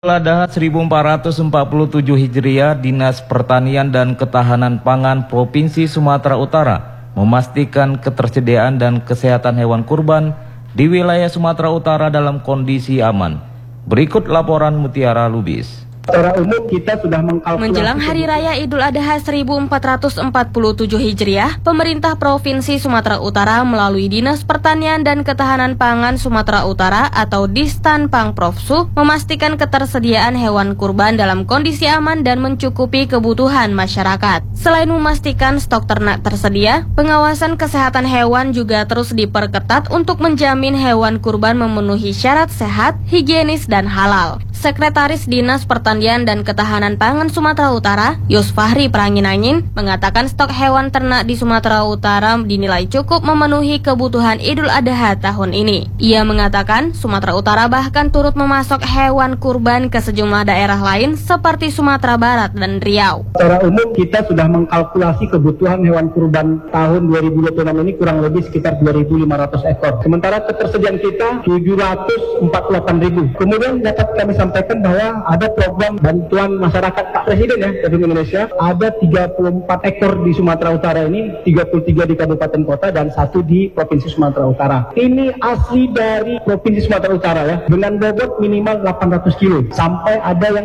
Adha 1447 Hijriah, Dinas Pertanian dan Ketahanan Pangan Provinsi Sumatera Utara memastikan ketersediaan dan kesehatan hewan kurban di wilayah Sumatera Utara dalam kondisi aman. Berikut laporan Mutiara Lubis. Secara umum kita sudah mengkalkulasi. Menjelang Hari Raya Idul Adha 1447 Hijriah, pemerintah Provinsi Sumatera Utara melalui Dinas Pertanian dan Ketahanan Pangan Sumatera Utara atau Distanpang Profsu memastikan ketersediaan hewan kurban dalam kondisi aman dan mencukupi kebutuhan masyarakat. Selain memastikan stok ternak tersedia, pengawasan kesehatan hewan juga terus diperketat untuk menjamin hewan kurban memenuhi syarat sehat, higienis, dan halal. Sekretaris Dinas Pertanian dan Ketahanan Pangan Sumatera Utara, Yusfahri Pranginangin, mengatakan stok hewan ternak di Sumatera Utara dinilai cukup memenuhi kebutuhan Idul Adha tahun ini. Ia mengatakan Sumatera Utara bahkan turut memasok hewan kurban ke sejumlah daerah lain seperti Sumatera Barat dan Riau. Secara umum kita sudah mengkalkulasi kebutuhan hewan kurban tahun 2026 ini kurang lebih sekitar 2.500 ekor. Sementara ketersediaan kita 748.000. Kemudian dapat kami sampaikan bahwa ada program bantuan masyarakat Pak Presiden ya, Republik Indonesia. Ada 34 ekor di Sumatera Utara ini, 33 di kabupaten kota dan 1 di Provinsi Sumatera Utara. Ini asli dari Provinsi Sumatera Utara ya, dengan bobot minimal 800 kilo sampai ada yang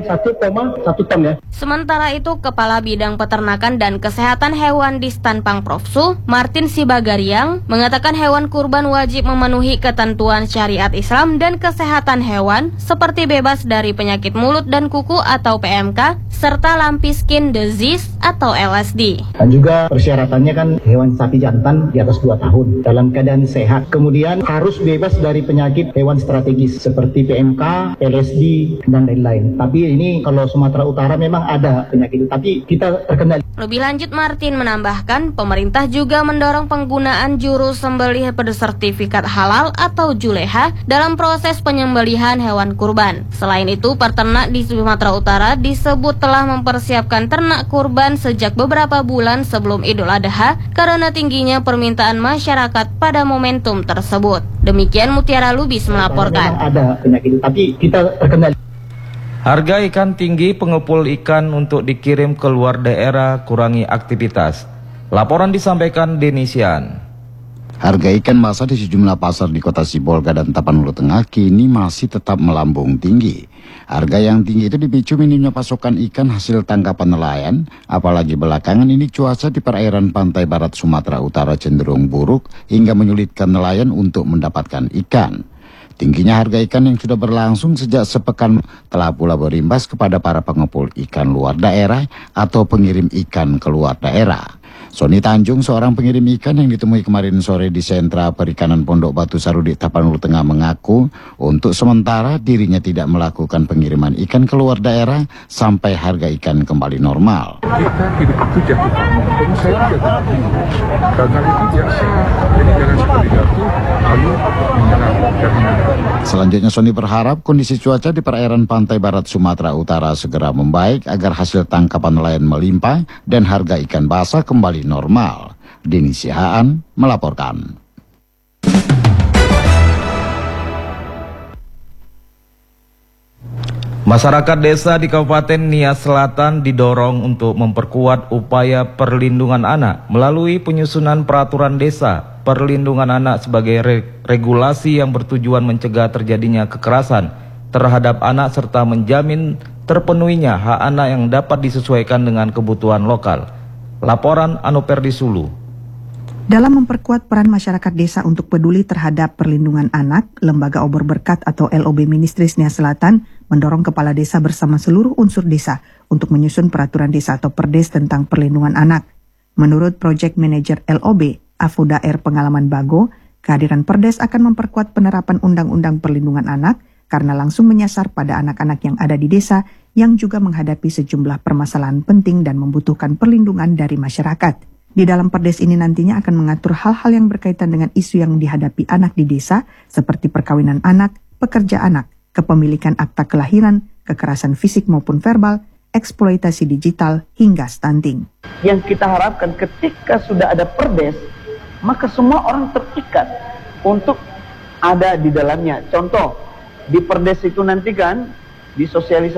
1,1 ton ya. Sementara itu, Kepala Bidang Peternakan dan Kesehatan Hewan di Distanpang Profsu, Martin Sibagariang, mengatakan hewan kurban wajib memenuhi ketentuan syariat Islam dan kesehatan hewan seperti bebas dari penyakit mulut dan kuku atau PMK, serta lumpy skin disease atau LSD. Dan juga persyaratannya kan hewan sapi jantan di atas 2 tahun dalam keadaan sehat. Kemudian harus bebas dari penyakit hewan strategis seperti PMK, LSD, dan lain-lain. Tapi ini kalau Sumatera Utara memang ada penyakit itu, tapi kita terkendali. Lebih lanjut, Martin menambahkan pemerintah juga mendorong penggunaan juru sembelih bersertifikat halal atau juleha dalam proses penyembelihan hewan kurban. Selain itu, peternak di Sumatera Utara disebut telah mempersiapkan ternak kurban sejak beberapa bulan sebelum Idul Adha karena tingginya permintaan masyarakat pada momentum tersebut. Demikian Mutiara Lubis melaporkan. Ada penyakit itu, tapi kita terkendali. Harga ikan tinggi, pengepul ikan untuk dikirim ke luar daerah, kurangi aktivitas. Laporan disampaikan Denisian. Harga ikan basah di sejumlah pasar di Kota Sibolga dan Tapanuli Tengah kini masih tetap melambung tinggi. Harga yang tinggi itu dipicu minimnya pasokan ikan hasil tangkapan nelayan, apalagi belakangan ini cuaca di perairan pantai barat Sumatera Utara cenderung buruk hingga menyulitkan nelayan untuk mendapatkan ikan. Tingginya harga ikan yang sudah berlangsung sejak sepekan telah pula berimbas kepada para pengepul ikan luar daerah atau pengirim ikan ke luar daerah. Sony Tanjung, seorang pengirim ikan yang ditemui kemarin sore di sentra perikanan Pondok Batu Sarudi Tapanuli Tengah, mengaku untuk sementara dirinya tidak melakukan pengiriman ikan ke luar daerah sampai harga ikan kembali normal. Kita hidup itu jatuh bangun, tapi saya tidak bingung. Gagal itu biasa, jadi jangan seperti itu, lalu menyerang. Selanjutnya Sony berharap kondisi cuaca di perairan pantai barat Sumatera Utara segera membaik agar hasil tangkapan nelayan melimpah dan harga ikan basah kembali normal. Dini Sihaan melaporkan. Masyarakat desa di Kabupaten Nias Selatan didorong untuk memperkuat upaya perlindungan anak melalui penyusunan peraturan desa perlindungan anak sebagai regulasi yang bertujuan mencegah terjadinya kekerasan terhadap anak serta menjamin terpenuhinya hak anak yang dapat disesuaikan dengan kebutuhan lokal. Laporan Anoperdi Sulu. Dalam memperkuat peran masyarakat desa untuk peduli terhadap perlindungan anak, Lembaga Obor Berkat atau LOB Ministries Nias Selatan mendorong kepala desa bersama seluruh unsur desa untuk menyusun peraturan desa atau perdes tentang perlindungan anak. Menurut Project Manager LOB, Afuda R. Pengalaman Bago, kehadiran perdes akan memperkuat penerapan Undang-Undang Perlindungan Anak karena langsung menyasar pada anak-anak yang ada di desa yang juga menghadapi sejumlah permasalahan penting dan membutuhkan perlindungan dari masyarakat. Di dalam perdes ini nantinya akan mengatur hal-hal yang berkaitan dengan isu yang dihadapi anak di desa seperti perkawinan anak, pekerja anak, kepemilikan akta kelahiran, kekerasan fisik maupun verbal, eksploitasi digital, hingga stunting. Yang kita harapkan ketika sudah ada perdes, maka semua orang terikat untuk ada di dalamnya. Contoh, di perdes itu nanti kan disosialisasi